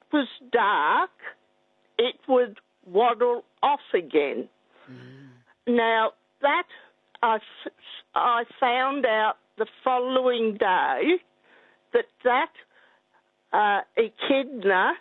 was dark, it would waddle off again. Now, that I found out the following day that echidna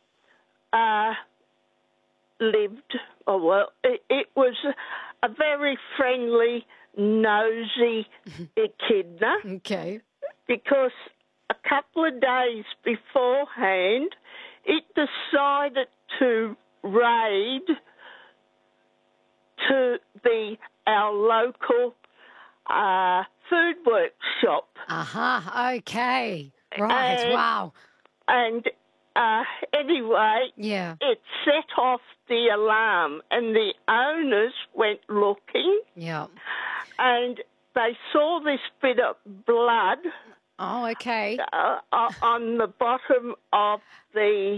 lived, it was a very friendly, nosy echidna. Okay. Because a couple of days beforehand, it decided to raid to our local food workshop. Aha, okay. Right, wow. And anyway, Yeah. it set off the alarm, and the owners went looking, Yeah. and they saw this bit of blood Oh, okay. on the bottom of the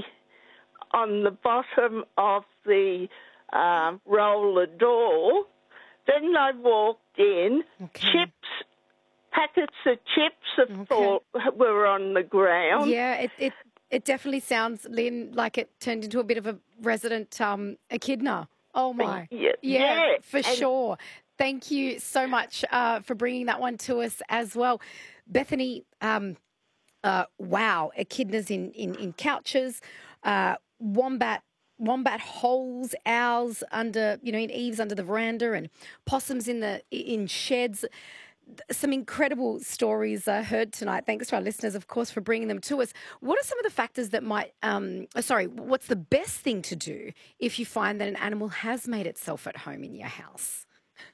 roller door. Then they walked in. Okay. Packets of chips were on the ground. Yeah, it definitely sounds, Lynn, like it turned into a bit of a resident echidna. Oh, my. Yeah, for sure. Thank you so much for bringing that one to us as well. Bethany, wow, echidnas in couches, wombat holes, owls under, in eaves under the veranda, and possums in sheds. Some incredible stories heard tonight. Thanks to our listeners, of course, for bringing them to us. What are some of the factors that might, what's the best thing to do if you find that an animal has made itself at home in your house?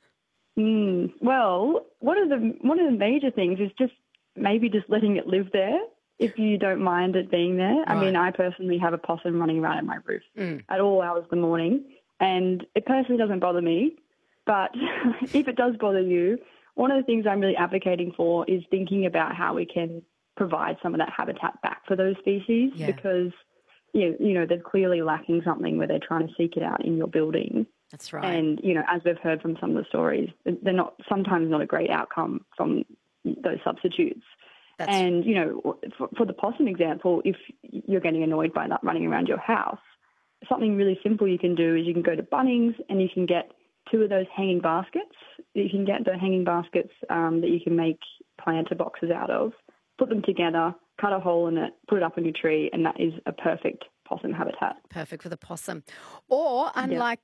Well, one of the major things is just letting it live there if you don't mind it being there. Right. I mean, I personally have a possum running around at my roof at all hours of the morning, and it personally doesn't bother me. But if it does bother you, one of the things I'm really advocating for is thinking about how we can provide some of that habitat back for those species because, they're clearly lacking something where they're trying to seek it out in your building. That's right. And, as we've heard from some of the stories, they're sometimes not a great outcome from those substitutes. And, for the possum example, if you're getting annoyed by that running around your house, something really simple you can do is you can go to Bunnings and you can get 2 of those hanging baskets. You can get the hanging baskets that you can make planter boxes out of, put them together, cut a hole in it, put it up on your tree, and that is a perfect possum habitat. Perfect for the possum. Or unlike,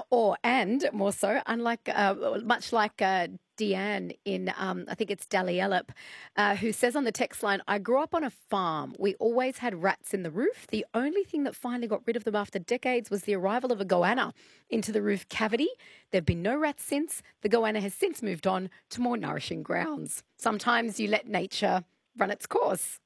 much like Deanne in, I think it's Dalielip, who says on the text line, I grew up on a farm. We always had rats in the roof. The only thing that finally got rid of them after decades was the arrival of a goanna into the roof cavity. There have been no rats since. The goanna has since moved on to more nourishing grounds. Sometimes you let nature run its course.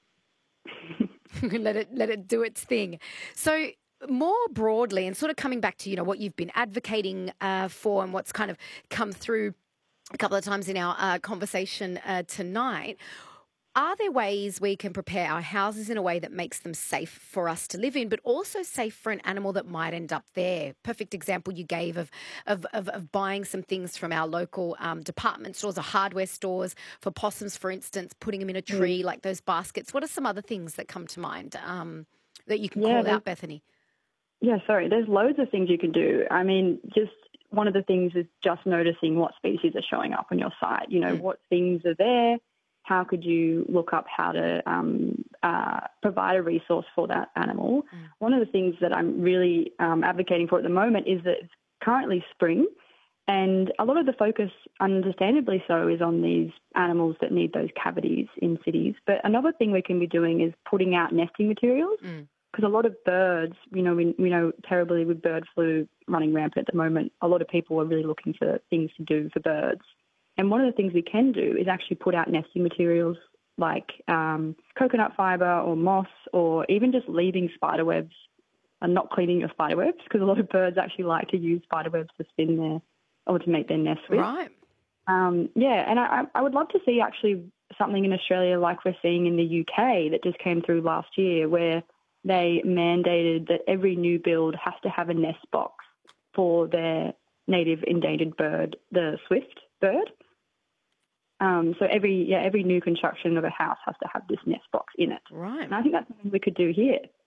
let it do its thing. So more broadly, and sort of coming back to, what you've been advocating for and what's kind of come through a couple of times in our conversation tonight, are there ways we can prepare our houses in a way that makes them safe for us to live in, but also safe for an animal that might end up there? Perfect example you gave of buying some things from our local department stores or hardware stores for possums, for instance, putting them in a tree like those baskets. What are some other things that come to mind that you can call out, Bethany? Yeah, sorry. There's loads of things you can do. I mean, just one of the things is just noticing what species are showing up on your site. What things are there. How could you look up how to provide a resource for that animal? One of the things that I'm really advocating for at the moment is that it's currently spring, and a lot of the focus, understandably so, is on these animals that need those cavities in cities. But another thing we can be doing is putting out nesting materials, because a lot of birds, we know terribly with bird flu running rampant at the moment, a lot of people are really looking for things to do for birds. And one of the things we can do is actually put out nesting materials like coconut fibre or moss, or even just leaving spider webs and not cleaning your spider webs, because a lot of birds actually like to use spider webs to spin their or to make their nests with. Right. And I would love to see actually something in Australia like we're seeing in the UK that just came through last year, where they mandated that every new build has to have a nest box for their native endangered bird, the swift bird. So every new construction of a house has to have this nest box in it. Right. And I think that's something we could do here.